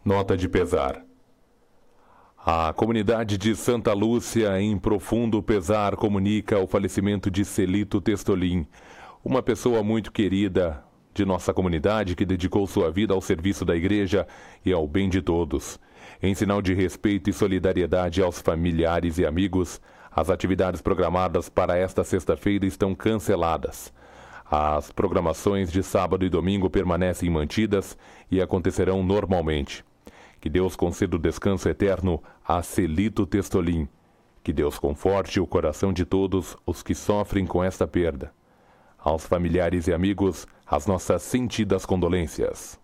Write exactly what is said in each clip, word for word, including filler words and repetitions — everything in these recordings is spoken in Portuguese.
Nota de pesar. A comunidade de Santa Lúcia, em profundo pesar, comunica o falecimento de Celito Testolin, uma pessoa muito querida de nossa comunidade que dedicou sua vida ao serviço da igreja e ao bem de todos. Em sinal de respeito e solidariedade aos familiares e amigos, as atividades programadas para esta sexta-feira estão canceladas. As programações de sábado e domingo permanecem mantidas e acontecerão normalmente. Que Deus conceda o descanso eterno a Celito Testolin. Que Deus conforte o coração de todos os que sofrem com esta perda. Aos familiares e amigos, as nossas sentidas condolências.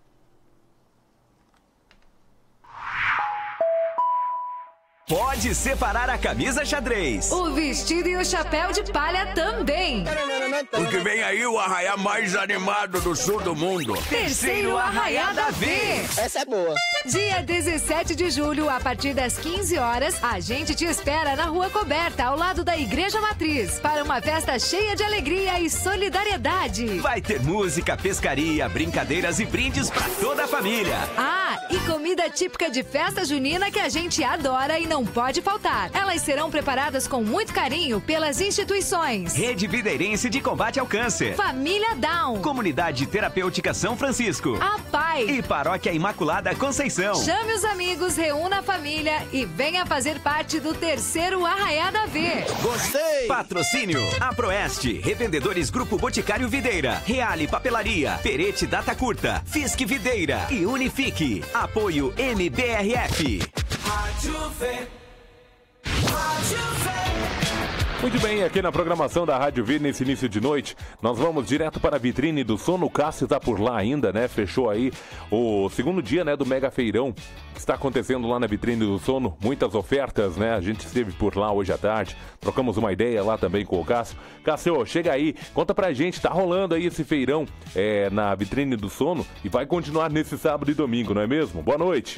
Pode separar a camisa xadrez, o vestido e o chapéu de palha também. Porque vem aí o arraiá mais animado do sul do mundo. Terceiro Arraiá da V. Essa é boa. Dia dezessete de julho, a partir das quinze horas, a gente te espera na Rua Coberta, ao lado da Igreja Matriz, para uma festa cheia de alegria e solidariedade. Vai ter música, pescaria, brincadeiras e brindes para toda a família. Ah, e comida típica de festa junina que a gente adora e não pode faltar. Elas serão preparadas com muito carinho pelas instituições Rede Videirense de Combate ao Câncer, Família Down, Comunidade Terapêutica São Francisco, a Pai e Paróquia Imaculada Conceição. Chame os amigos, reúna a família e venha fazer parte do terceiro Arraiá da V. Gostei! Patrocínio: Aproeste, Revendedores Grupo Boticário Videira, Reale Papelaria, Perete Data Curta, Fisk Videira e Unifique. Apoio M B R F. Rádio V. Rádio V. Muito bem, aqui na programação da Rádio V, nesse início de noite, nós vamos direto para a vitrine do sono. O Cássio está por lá ainda, né? Fechou aí o segundo dia, né, do Mega Feirão, que está acontecendo lá na vitrine do sono. Muitas ofertas, né? A gente esteve por lá hoje à tarde, trocamos uma ideia lá também com o Cássio. Cássio, chega aí, conta pra gente, tá rolando aí esse feirão é, na vitrine do sono e vai continuar nesse sábado e domingo, não é mesmo? Boa noite.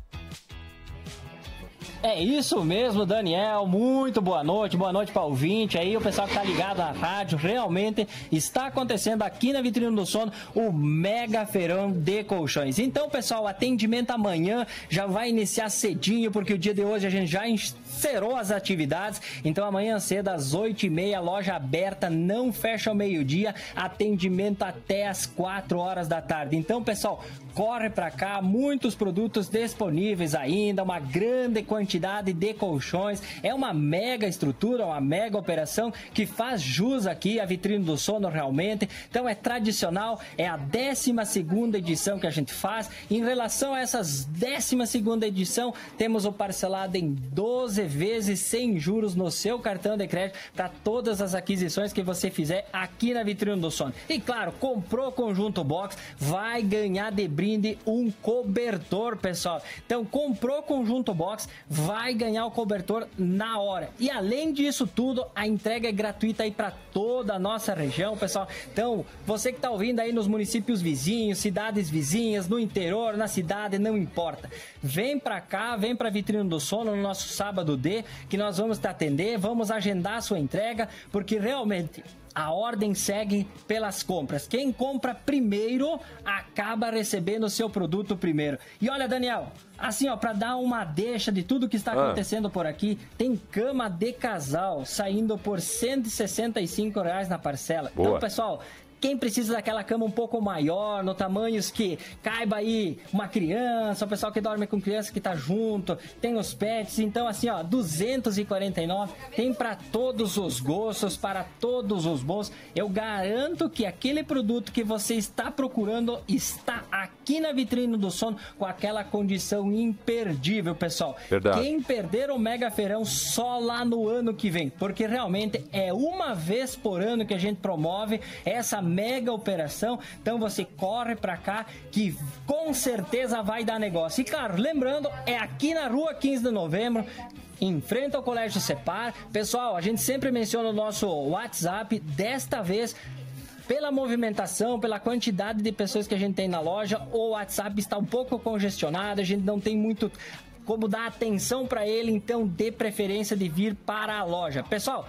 É isso mesmo, Daniel, muito boa noite, boa noite para o ouvinte aí, o pessoal que tá ligado na rádio. Realmente está acontecendo aqui na Vitrine do Sono o Mega Feirão de Colchões. Então, pessoal, atendimento amanhã já vai iniciar cedinho, porque o dia de hoje a gente já encerrou as atividades. Então, amanhã cedo, às oito e meia, loja aberta, não fecha ao meio-dia, atendimento até às quatro horas da tarde. Então, pessoal, corre para cá, muitos produtos disponíveis ainda, uma grande quantidade de colchões. É uma mega estrutura, uma mega operação que faz jus aqui à Vitrine do Sono realmente. Então é tradicional, é a décima segunda edição que a gente faz. Em relação a essas décima segunda edição, temos o parcelado em doze vezes sem juros no seu cartão de crédito para todas as aquisições que você fizer aqui na Vitrine do Sono. E claro, comprou conjunto box, vai ganhar de brinde um cobertor, pessoal. Então comprou conjunto box, vai ganhar o cobertor na hora. E além disso tudo, a entrega é gratuita aí para toda a nossa região, pessoal. Então, você que está ouvindo aí nos municípios vizinhos, cidades vizinhas, no interior, na cidade, não importa. Vem para cá, vem para a Vitrine do Sono no nosso sábado D, que nós vamos te atender, vamos agendar a sua entrega, porque realmente a ordem segue pelas compras. Quem compra primeiro acaba recebendo o seu produto primeiro. E olha, Daniel, assim, ó, para dar uma deixa de tudo que está acontecendo ah. por aqui, tem cama de casal saindo por cento e sessenta e cinco reais na parcela. Boa. Então, pessoal, quem precisa daquela cama um pouco maior, no tamanhos que caiba aí uma criança, o pessoal que dorme com criança que tá junto, tem os pets, então assim, ó, duzentos e quarenta e nove, tem para todos os gostos, para todos os bons. Eu garanto que aquele produto que você está procurando está aqui na Vitrine do Sono com aquela condição imperdível, pessoal. Verdade. Quem perder o Mega Feirão só lá no ano que vem, porque realmente é uma vez por ano que a gente promove essa mega operação. Então você corre pra cá que com certeza vai dar negócio. E claro, lembrando, é aqui na rua quinze de novembro, em frente ao Colégio Cepar. Pessoal, a gente sempre menciona o nosso WhatsApp. Desta vez, pela movimentação, pela quantidade de pessoas que a gente tem na loja, o WhatsApp está um pouco congestionado, a gente não tem muito como dar atenção para ele, então dê preferência de vir para a loja. Pessoal,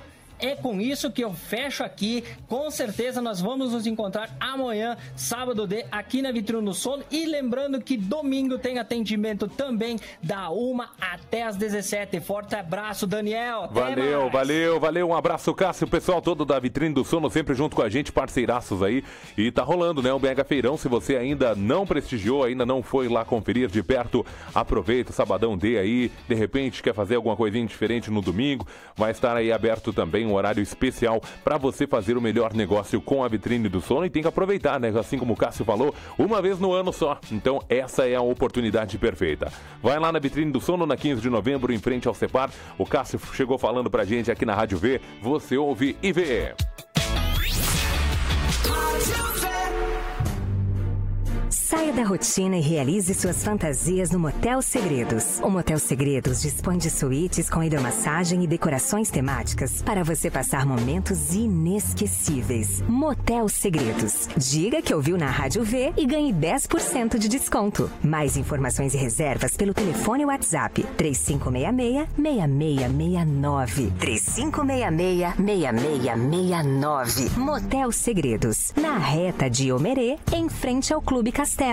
é com isso que eu fecho aqui. Com certeza nós vamos nos encontrar amanhã, sábado D, aqui na Vitrine do Sono. E lembrando que domingo tem atendimento também da uma até as dezessete. Forte abraço, Daniel. Até valeu, mais. valeu, valeu. Um abraço, Cássio. O pessoal todo da Vitrine do Sono sempre junto com a gente, parceiraços aí. E tá rolando, né? O Mega Feirão. Se você ainda não prestigiou, ainda não foi lá conferir de perto, aproveita o sabadão D aí. De repente quer fazer alguma coisinha diferente no domingo, vai estar aí aberto também um horário especial para você fazer o melhor negócio com a Vitrine do Sono. E tem que aproveitar, né? Assim como o Cássio falou, uma vez no ano só. Então essa é a oportunidade perfeita. Vai lá na Vitrine do Sono, na quinze de novembro, em frente ao Cepar. O Cássio chegou falando pra gente aqui na Rádio V. Você ouve e vê. Saia da rotina e realize suas fantasias no Motel Segredos. O Motel Segredos dispõe de suítes com hidromassagem e decorações temáticas para você passar momentos inesquecíveis. Motel Segredos. Diga que ouviu na Rádio V e ganhe dez por cento de desconto. Mais informações e reservas pelo telefone WhatsApp três cinco seis seis, seis seis seis nove. três cinco seis seis, seis seis seis nove. Motel Segredos. Na reta de Omerê, em frente ao Clube Castelo.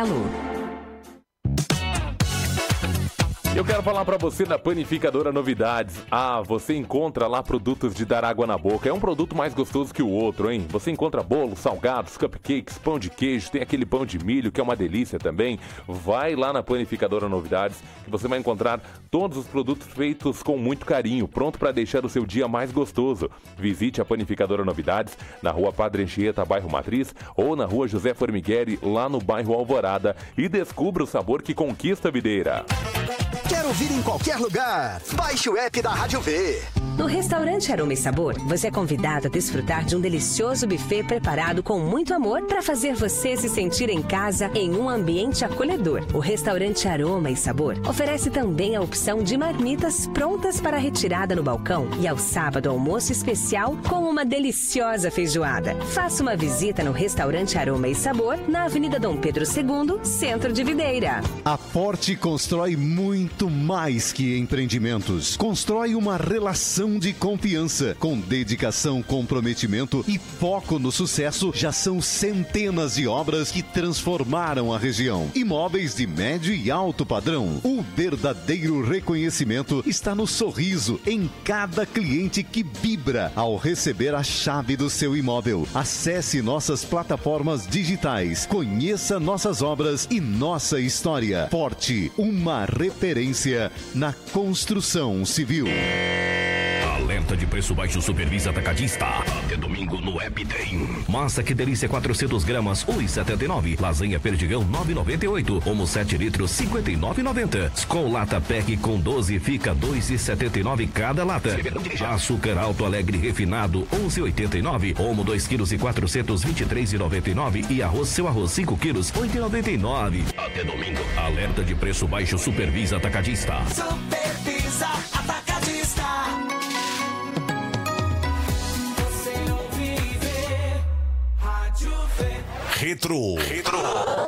Eu quero falar pra você da Panificadora Novidades. Ah, você encontra lá produtos de dar água na boca. É um produto mais gostoso que o outro, hein? Você encontra bolos, salgados, cupcakes, pão de queijo, tem aquele pão de milho que é uma delícia também. Vai lá na Panificadora Novidades que você vai encontrar todos os produtos feitos com muito carinho, pronto para deixar o seu dia mais gostoso. Visite a Panificadora Novidades na Rua Padre Anchieta, bairro Matriz, ou na Rua José Formigueri, lá no bairro Alvorada, e descubra o sabor que conquista a videira. Quer ouvir em qualquer lugar? Baixe o app da Rádio V. No restaurante Aroma e Sabor, você é convidado a desfrutar de um delicioso buffet preparado com muito amor para fazer você se sentir em casa em um ambiente acolhedor. O restaurante Aroma e Sabor oferece também a opção de marmitas prontas para retirada no balcão e ao sábado almoço especial com uma deliciosa feijoada. Faça uma visita no restaurante Aroma e Sabor na Avenida Dom Pedro segundo, Centro de Videira. A Forte constrói muito mais que empreendimentos. Constrói uma relação de confiança. Com dedicação, comprometimento e foco no sucesso, já são centenas de obras que transformaram a região. Imóveis de médio e alto padrão. O verdadeiro reconhecimento está no sorriso em cada cliente que vibra ao receber a chave do seu imóvel. Acesse nossas plataformas digitais, conheça nossas obras e nossa história. Forte, uma referência na construção civil. Alerta de preço baixo Supervisa Atacadista. Até domingo no app tem. Massa que delícia quatrocentas gramas, um real e setenta e nove. Lasanha Perdigão, nove reais e noventa e oito. Omo sete litros, cinquenta e nove reais e noventa. Skol Lata Pack com doze fica dois reais e setenta e nove cada lata. Açúcar Alto Alegre refinado, onze reais e oitenta e nove. Omo dois quilos e quatrocentos, vinte e três reais e noventa e nove. E arroz Seu Arroz cinco quilos, oito reais e noventa e nove. Até domingo. Alerta de preço baixo Supervisa Atacadista. Supervisa Atacadista. Retro. Retro.